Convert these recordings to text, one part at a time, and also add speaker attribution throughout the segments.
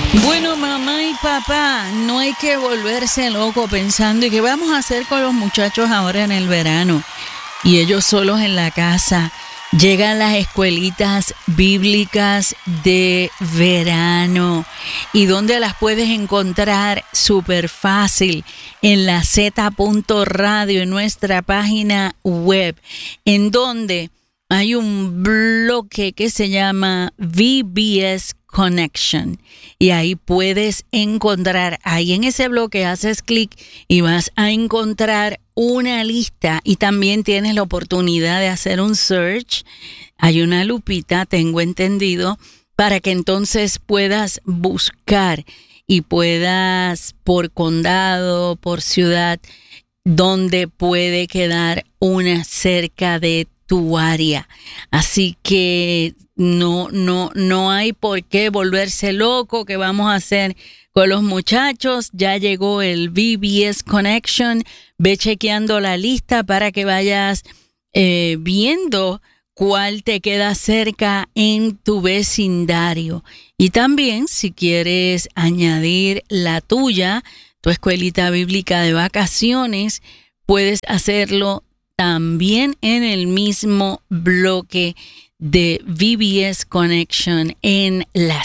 Speaker 1: Bueno, mamá y papá, no hay que volverse loco pensando ¿y qué vamos a hacer con los muchachos ahora en el verano? Y ellos solos en la casa. Llegan las escuelitas bíblicas de verano. ¿Y dónde las puedes encontrar? Súper fácil. En la Z.radio, en nuestra página web, en donde hay un bloque que se llama VBS Connection. Y ahí puedes encontrar, ahí en ese bloque haces clic y vas a encontrar una lista y también tienes la oportunidad de hacer un search. Hay una lupita, tengo entendido, para que entonces puedas buscar y puedas por condado, por ciudad, donde puede quedar una cerca de tu área. Así que no hay por qué volverse loco. ¿Qué vamos a hacer con los muchachos? Ya llegó el VBS Connection. Ve chequeando la lista para que vayas viendo cuál te queda cerca en tu vecindario. Y también, si quieres añadir la tuya, tu escuelita bíblica de vacaciones, puedes hacerlo también en el mismo bloque de VBS Connection en la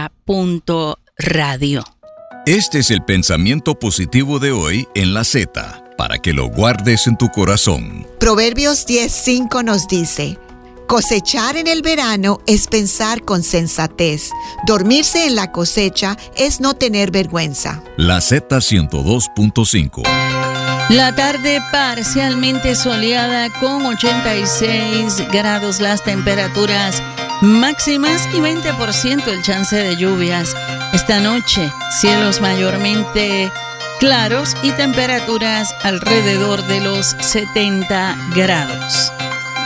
Speaker 1: Z.radio.
Speaker 2: Este es el pensamiento positivo de hoy en la Z, para que lo guardes en tu corazón.
Speaker 3: Proverbios 10:5 nos dice: cosechar en el verano es pensar con sensatez. Dormirse en la cosecha es no tener vergüenza.
Speaker 2: La Z102.5.
Speaker 1: La tarde parcialmente soleada con 86 grados las temperaturas máximas y 20% el chance de lluvias. Esta noche, cielos mayormente claros y temperaturas alrededor de los 70 grados.